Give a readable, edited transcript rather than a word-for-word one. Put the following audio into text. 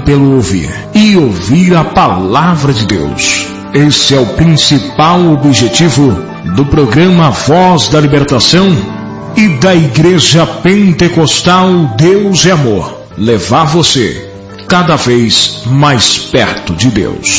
pelo ouvir, e ouvir a palavra de Deus. Esse é o principal objetivo do programa Voz da Libertação e da Igreja Pentecostal Deus é Amor. Levar você cada vez mais perto de Deus.